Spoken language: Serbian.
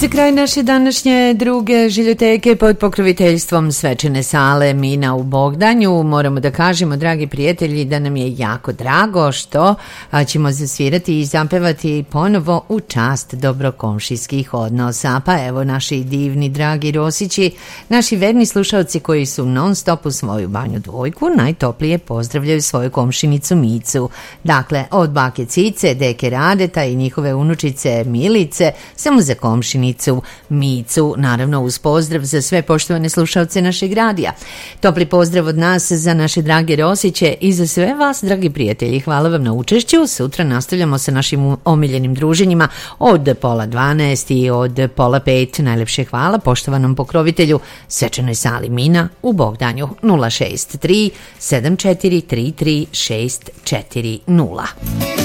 Za kraj naše današnje druge žiljoteke pod pokroviteljstvom svečane sale Mina u Bogdanju moramo da kažemo, dragi prijatelji, da nam je jako drago što ćemo zasvirati i zapevati ponovo u čast dobrokomšijskih odnosa. Pa evo, naši divni, dragi Rosići, naši verni slušalci koji su non stop u svoju banju dvojku, najtoplije pozdravljaju svoju komšinicu Micu. Dakle, od bake Cice, deke Radeta i njihove unučice Milice, samo za komšinicu Micu, naravno uz pozdrav za sve poštovane slušalce našeg radija. Topli pozdrav od nas za naše drage Rosiće i za sve vas, dragi prijatelji. Hvala vam na učešću. Sutra nastavljamo sa našim omiljenim druženjima od 11:30 i od 4:30. Najlepše hvala poštovanom pokrovitelju svečanoj sali Mina u Bogdanju. 063 7433 640.